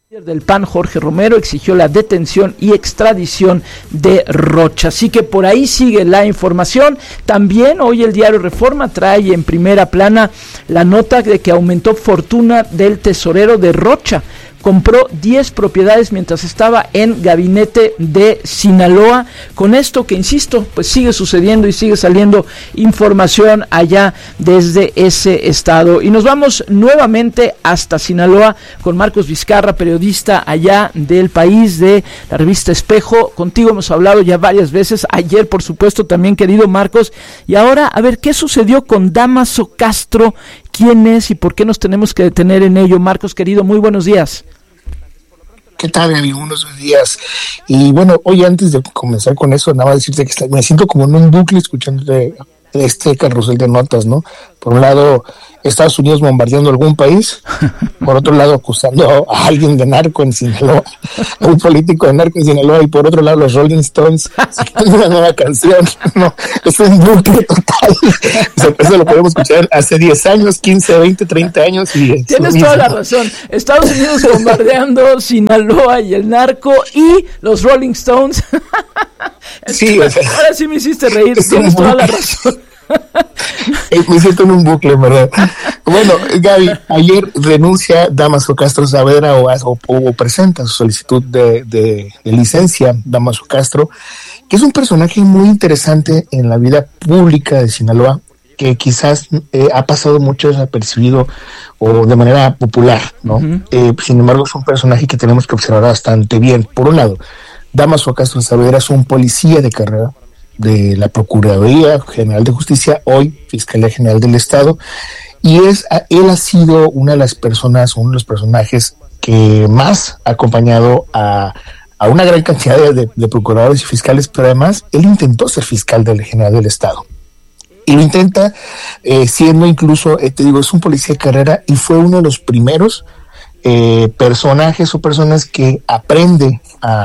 Del PAN, Jorge Romero, exigió la detención y extradición de Rocha. Así que por ahí sigue la información. También hoy el diario Reforma trae en primera plana la nota de que aumentó fortuna del tesorero de Rocha. Compró 10 propiedades mientras estaba en gabinete de Sinaloa. Con esto que, insisto, pues sigue sucediendo y sigue saliendo información allá desde ese estado. Y nos vamos nuevamente hasta Sinaloa con Marcos Vizcarra, periodista allá del país, de la revista Espejo. Contigo hemos hablado ya varias veces, ayer por supuesto también, querido Marcos. Y ahora, a ver, ¿qué sucedió con Dámaso Castro? ¿Quién es y por qué nos tenemos que detener en ello? Marcos, querido, muy buenos días. ¿Qué tal, amigo? Buenos días. Y bueno, hoy antes de comenzar con eso, nada más decirte que me siento como en un bucle escuchándote este carrusel de notas, ¿no? Por un lado, Estados Unidos bombardeando algún país, por otro lado, acusando a alguien de narco en Sinaloa, a un político de narco en Sinaloa, y por otro lado, los Rolling Stones sacando una nueva canción. No, es un bucle total. Eso lo podemos escuchar hace 10 años, 15, 20, 30 años. Y tienes toda la razón. Estados Unidos bombardeando Sinaloa y el narco y los Rolling Stones. Sí, o sea, ahora sí me hiciste reír, tienes toda la razón. Me siento en un bucle, ¿verdad? Bueno, Gaby, ayer renuncia Dámaso Castro Saavedra o presenta su solicitud de licencia, Dámaso Castro, que es un personaje muy interesante en la vida pública de Sinaloa, que quizás ha pasado mucho desapercibido o de manera popular, ¿no? Uh-huh. Sin embargo, es un personaje que tenemos que observar bastante bien. Por un lado, Dámaso Castro Saavedra es un policía de carrera de la Procuraduría General de Justicia, hoy Fiscalía General del Estado, y él ha sido uno de los personajes que más ha acompañado a una gran cantidad de procuradores y fiscales, pero además él intentó ser fiscal del General del Estado. Y lo intenta siendo incluso, te digo, es un policía de carrera y fue uno de los primeros personajes o personas que aprende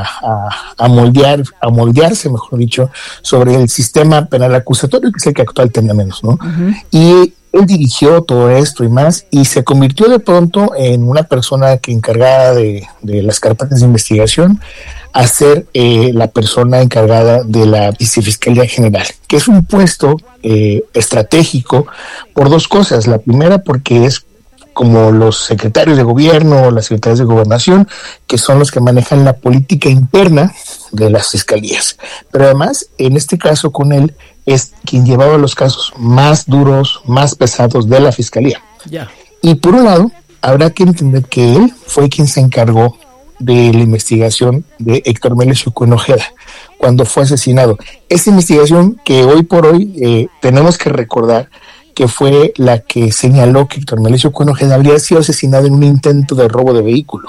a moldearse, mejor dicho, sobre el sistema penal acusatorio, que es el que actual tenía menos, ¿no? Uh-huh. Y él dirigió todo esto y más, y se convirtió de pronto en una persona que encargada de las carpetas de investigación a ser la persona encargada de la Vicefiscalía General, que es un puesto estratégico por dos cosas. La primera, porque es como los secretarios de gobierno o las secretarias de gobernación, que son los que manejan la política interna de las fiscalías. Pero además, en este caso con él, es quien llevaba los casos más duros, más pesados de la fiscalía. Yeah. Y por un lado, habrá que entender que él fue quien se encargó de la investigación de Héctor Melesio Cuen Ojeda, cuando fue asesinado. Esa investigación que hoy por hoy tenemos que recordar que fue la que señaló que Héctor Melesio Cuen Ojeda habría sido asesinado en un intento de robo de vehículo,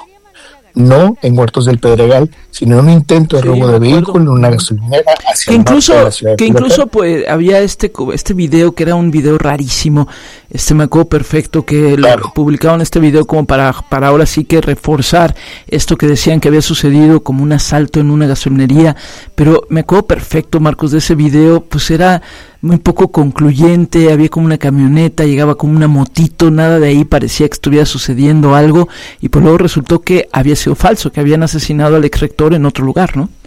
no en Huertos del Pedregal, sino en un intento de robo de vehículo en una gasolinera hacia el norte de la ciudad de Culiacán. Que incluso pues había este video que era un video rarísimo, me acuerdo perfecto que lo publicaron este video como para ahora sí que reforzar esto que decían que había sucedido como un asalto en una gasolinería, pero me acuerdo perfecto, Marcos, de ese video, pues era muy poco concluyente, había como una camioneta, llegaba como una motito, nada de ahí parecía que estuviera sucediendo algo, y pues luego resultó que había sido falso, que habían asesinado al exrector en otro lugar, ¿no?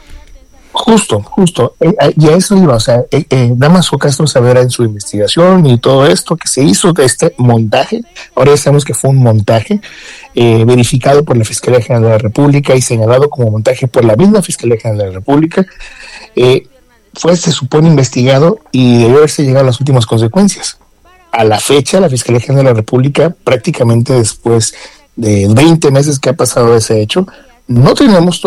Justo, y a eso iba, o sea, Dámaso Castro Saavedra en su investigación y todo esto que se hizo de este montaje, ahora ya sabemos que fue un montaje verificado por la Fiscalía General de la República y señalado como montaje por la misma Fiscalía General de la República, se supone investigado y debió haberse llegado a las últimas consecuencias. A la fecha, la Fiscalía General de la República, prácticamente después de 20 meses que ha pasado ese hecho, no tenemos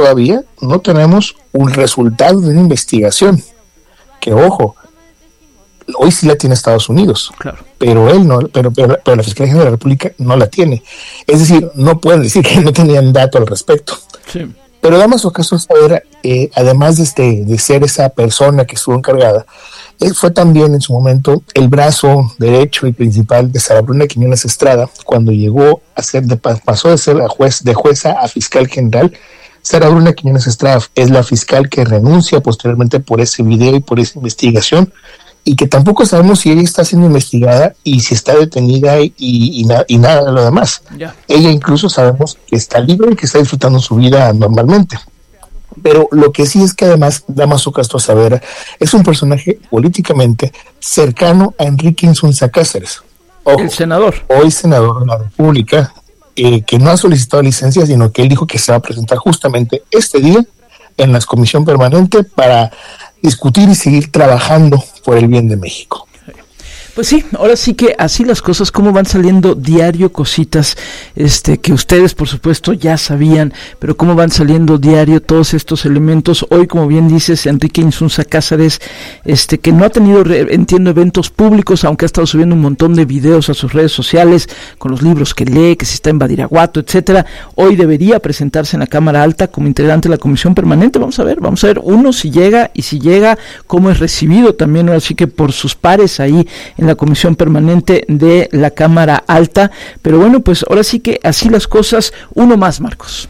un resultado de una investigación, que ojo, hoy sí la tiene Estados Unidos, claro, pero él no, pero la Fiscalía General de la República no la tiene. Es decir, no pueden decir que no tenían datos al respecto. Sí. Pero Dámaso Castro Saavedra, además de ser esa persona que estuvo encargada, él fue también en su momento el brazo derecho y principal de Sara Bruna Quiñones Estrada, cuando llegó a pasó de ser jueza a fiscal general. Sara Bruna Quiñones Estrada es la fiscal que renuncia posteriormente por ese video y por esa investigación, y que tampoco sabemos si ella está siendo investigada y si está detenida y nada de lo demás. Yeah. Ella incluso sabemos que está libre y que está disfrutando su vida normalmente. Pero lo que sí es que además Dámaso Castro Saavedra es un personaje políticamente cercano a Enrique Insunza Cáceres. Ojo, el senador. Hoy senador de la República, que no ha solicitado licencia, sino que él dijo que se va a presentar justamente este día en la comisión permanente para discutir y seguir trabajando por el bien de México. Pues sí, ahora sí que así las cosas, como van saliendo diario cositas, que ustedes por supuesto ya sabían, pero cómo van saliendo diario todos estos elementos. Hoy, como bien dices, Enrique Insunza Cáceres, que no ha tenido, entiendo, eventos públicos, aunque ha estado subiendo un montón de videos a sus redes sociales, con los libros que lee, que si está en Badiraguato, etcétera. Hoy debería presentarse en la Cámara Alta como integrante de la Comisión Permanente. Vamos a ver, uno, si llega, y si llega, cómo es recibido también, ahora sí que por sus pares ahí en la Comisión Permanente de la Cámara Alta. Pero bueno, pues ahora sí que así las cosas. Uno más, Marcos.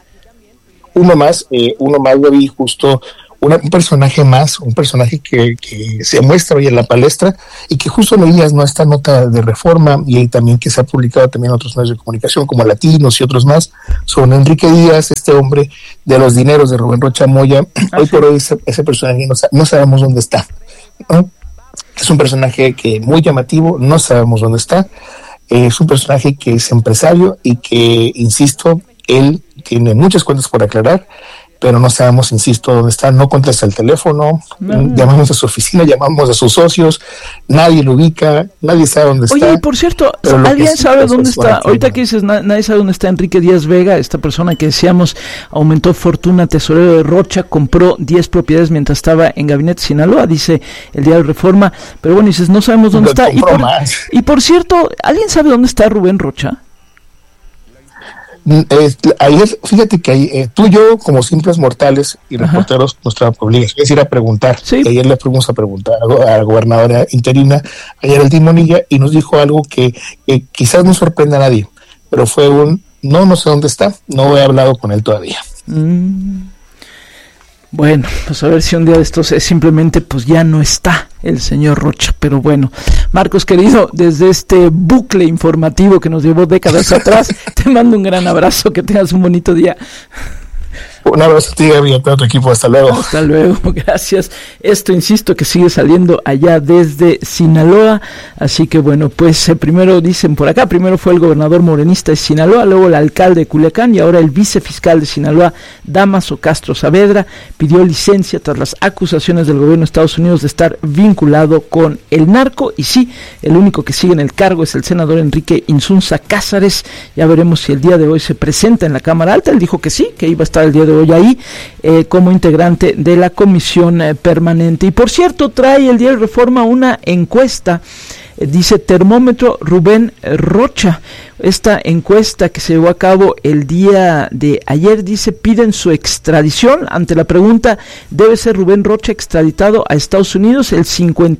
Uno más, lo vi justo, un personaje más, un personaje que se muestra hoy en la palestra y que justo leías, ¿no?, esta nota de Reforma y también que se ha publicado también en otros medios de comunicación como Latinos y otros más, sobre Enrique Díaz, este hombre de los dineros de Rubén Rocha Moya. Hoy por hoy ese personaje no sabemos dónde está, ¿no? Es un personaje que muy llamativo, no sabemos dónde está. Es un personaje que es empresario y que, insisto, él tiene muchas cuentas por aclarar, pero no sabemos, insisto, dónde está. No contesta el teléfono, llamamos a su oficina, llamamos a sus socios, nadie lo ubica, nadie sabe dónde está. Oye, y por cierto, ¿alguien sabe dónde está? Ahorita que dices, nadie sabe dónde está Enrique Díaz Vega, esta persona que decíamos aumentó fortuna, tesorero de Rocha, compró 10 propiedades mientras estaba en Gabinete Sinaloa, dice el diario Reforma, pero bueno, dices, no sabemos dónde está. Y por cierto, ¿alguien sabe dónde está Rubén Rocha? Ayer, fíjate que tú y yo, como simples mortales y reporteros, nuestra obligación es ir a preguntar. Sí. Ayer le fuimos a preguntar a la gobernadora interina, ayer el Timonilla, y nos dijo algo que quizás no sorprenda a nadie, pero fue no sé dónde está, no he hablado con él todavía. Bueno, pues a ver si un día de estos simplemente pues ya no está el señor Rocha, pero bueno. Marcos, querido, desde este bucle informativo que nos llevó décadas atrás, te mando un gran abrazo, que tengas un bonito día. Un abrazo a ti, Gaby, a todo tu equipo. Hasta luego. Hasta luego, gracias. Esto, insisto, que sigue saliendo allá desde Sinaloa. Así que bueno, pues primero dicen por acá, primero fue el gobernador morenista de Sinaloa, luego el alcalde de Culiacán y ahora el vicefiscal de Sinaloa, Dámaso Castro Saavedra, pidió licencia tras las acusaciones del gobierno de Estados Unidos de estar vinculado con el narco. Y sí, el único que sigue en el cargo es el senador Enrique Insunza Cáceres. Ya veremos si el día de hoy se presenta en la Cámara Alta. Él dijo que sí, que iba a estar el día de hoy ahí como integrante de la comisión permanente. Y por cierto, trae el diario Reforma una encuesta, dice termómetro Rubén Rocha. Esta encuesta que se llevó a cabo el día de ayer dice, piden su extradición. Ante la pregunta, ¿debe ser Rubén Rocha extraditado a Estados Unidos? El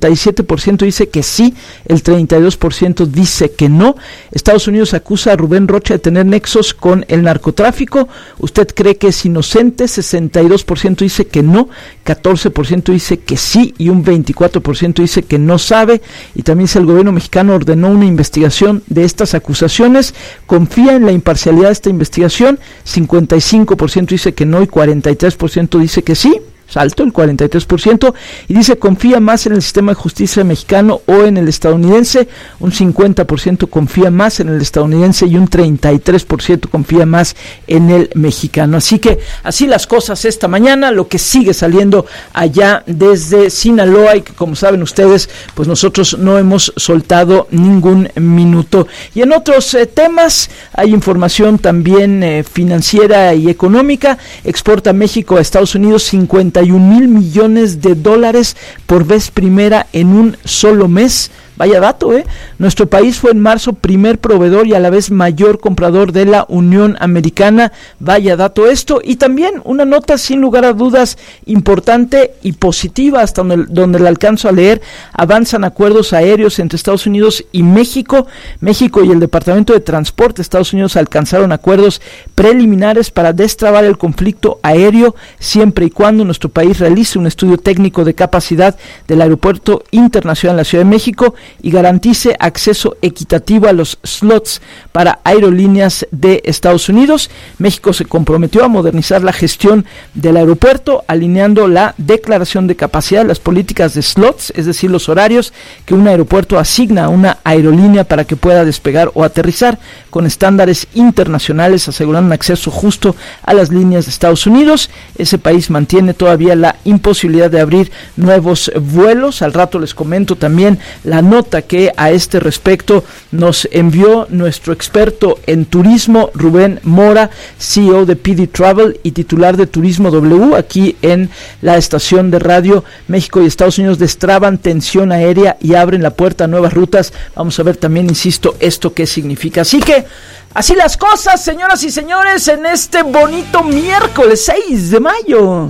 57% dice que sí, el 32% dice que no. Estados Unidos acusa a Rubén Rocha de tener nexos con el narcotráfico. ¿Usted cree que es inocente? 62% dice que no, 14% dice que sí y un 24% dice que no sabe. Y también dice, el gobierno mexicano ordenó una investigación de estas acusaciones. Confía en la imparcialidad de esta investigación. 55% dice que no y 43% dice que sí. Salto el 43%, y dice confía más en el sistema de justicia mexicano o en el estadounidense. Un 50% confía más en el estadounidense y un 33% confía más en el mexicano. Así que así las cosas esta mañana, lo que sigue saliendo allá desde Sinaloa y que, como saben ustedes, pues nosotros no hemos soltado ningún minuto. Y en otros temas hay información también financiera y económica. Exporta México a Estados Unidos 51,000 millones de dólares por vez primera en un solo mes. Vaya dato, Nuestro país fue en marzo primer proveedor y a la vez mayor comprador de la Unión Americana. Vaya dato esto. Y también una nota sin lugar a dudas importante y positiva, hasta donde la alcanzo a leer. Avanzan acuerdos aéreos entre Estados Unidos y México. México y el Departamento de Transporte de Estados Unidos alcanzaron acuerdos preliminares para destrabar el conflicto aéreo, siempre y cuando nuestro país realice un estudio técnico de capacidad del Aeropuerto Internacional de la Ciudad de México y garantice acceso equitativo a los slots para aerolíneas de Estados Unidos. México se comprometió a modernizar la gestión del aeropuerto, alineando la declaración de capacidad, las políticas de slots, es decir, los horarios que un aeropuerto asigna a una aerolínea para que pueda despegar o aterrizar, con estándares internacionales, asegurando un acceso justo a las líneas de Estados Unidos. Ese país mantiene todavía la imposibilidad de abrir nuevos vuelos. Al rato les comento también la nota que a este respecto nos envió nuestro experto en turismo, Rubén Mora, CEO de PD Travel y titular de Turismo W, aquí en la estación de radio. México y Estados Unidos destraban tensión aérea y abren la puerta a nuevas rutas. Vamos a ver también, insisto, esto qué significa. Así que, así las cosas, señoras y señores, en este bonito miércoles 6 de mayo.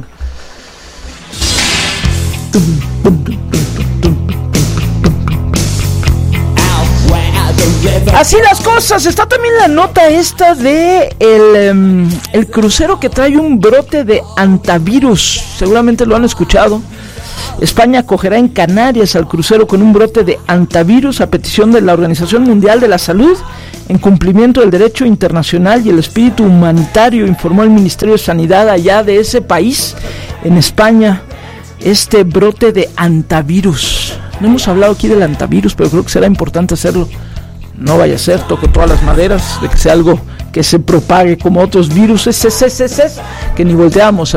Así las cosas. Está también la nota esta de el crucero que trae un brote de hantavirus. Seguramente lo han escuchado. España acogerá en Canarias al crucero con un brote de hantavirus a petición de la Organización Mundial de la Salud, en cumplimiento del derecho internacional y el espíritu humanitario, informó el Ministerio de Sanidad allá de ese país, en España. Este brote de hantavirus. No hemos hablado aquí del hantavirus, pero creo que será importante hacerlo. No vaya a ser, toco todas las maderas, de que sea algo que se propague como otros virus, que ni volteamos